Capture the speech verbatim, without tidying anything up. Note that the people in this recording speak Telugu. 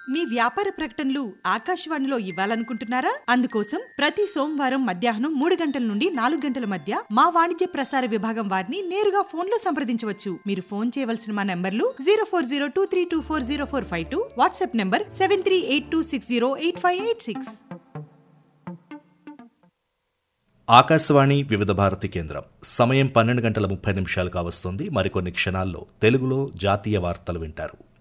మీ వ్యాపార ప్రకటనలు ఆకాశవాణిలో ఇవ్వాలనుకుంటున్నారా? అందుకోసం ప్రతి సోమవారం మధ్యాహ్నం మూడు గంటల నుండి నాలుగు గంటల మధ్య మా వాణిజ్య ప్రసార విభాగం వారిని నేరుగా ఫోన్ లో సంప్రదించవచ్చు. మీరు ఫోన్ చేయవలసిన మా నంబర్లు zero four zero two three two four zero four five two, WhatsApp number seven three eight two six zero eight five eight six. Akashvani వివిధ భారతి కేంద్రం. సమయం పన్నెండు గంటల ముప్పై నిమిషాలు కావస్తుంది. మరికొన్ని క్షణాల్లో తెలుగులో జాతీయ వార్తలు వింటారు.